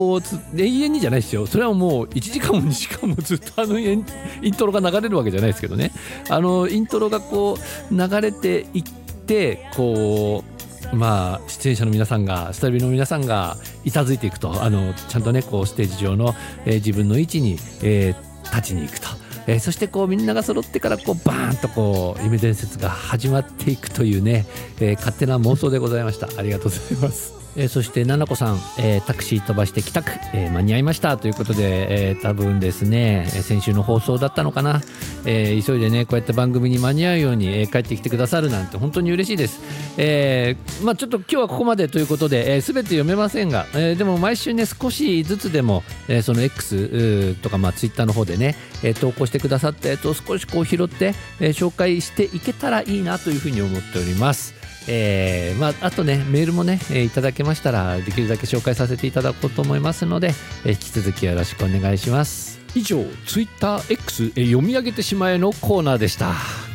永遠にじゃないですよ。それはもう1時間も2時間もずっとイントロが流れるわけじゃないですけどね。イントロがこう流れていって、こう出演者の皆さんが、スタイルの皆さんがいたずいていくと、ちゃんとねこうステージ上の、自分の位置に、立ちに行くと、そしてこうみんなが揃ってからこうバーンとこう夢伝説が始まっていくというね、勝手な妄想でございました。ありがとうございます。そしてななこさん、タクシー飛ばして帰宅、間に合いましたということで、多分ですね先週の放送だったのかな、急いでねこうやって番組に間に合うように、帰ってきてくださるなんて本当に嬉しいです。ちょっと今日はここまでということで、全て読めませんが、でも毎週ね少しずつでも、その X とかツイッターの方でね、投稿してくださったやつを少しこう拾って、紹介していけたらいいなというふうに思っております。あとねメールもね、いただけましたらできるだけ紹介させていただこうと思いますので、引き続きよろしくお願いします。以上ツイッター X 読み上げてしまえのコーナーでした。